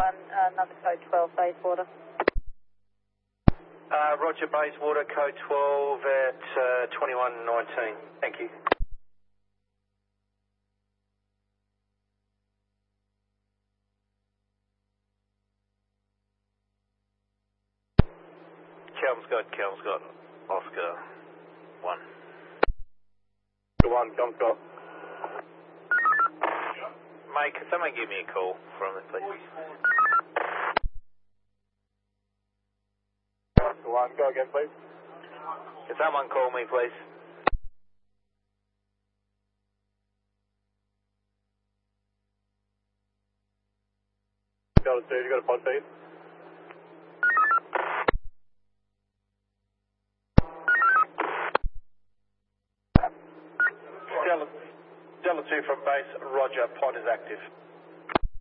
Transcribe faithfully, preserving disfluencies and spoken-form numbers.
one, uh, another code twelve, Bayswater. Uh, Roger, Bayswater, code twelve at uh, twenty-one nineteen. Thank you. Kelmscott, Kelmscott, Oscar, one. one, Kelmscott. Mate, can someone give me a call from it, please? one, go again, please. Can someone call me, please? Delta two, you got a pod feed? Delta, Delta two from base, Roger, pod is active.